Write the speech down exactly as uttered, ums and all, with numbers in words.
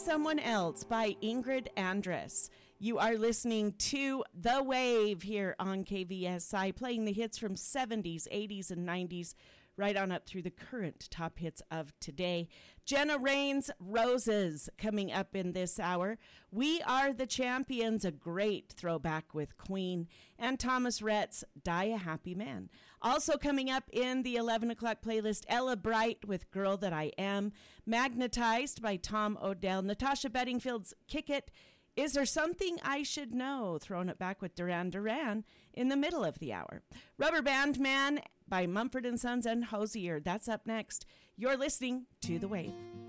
Someone Else by Ingrid Andress. You are listening to The Wave here on K V S I, playing the hits from seventies, eighties, and nineties, right on up through the current top hits of today. Jenna Rain's Roses coming up in this hour. We Are the Champions, a great throwback with Queen. And Thomas Rhett's Die a Happy Man. Also coming up in the eleven o'clock playlist, Ella Bright with Girl That I Am. Magnetized by Tom Odell. Natasha Bedingfield's Kick It. Is There Something I Should Know? Throwing it back with Duran Duran in the middle of the hour. Rubber Band Man by Mumford and Sons and Hosier. That's up next. You're listening to The Wave.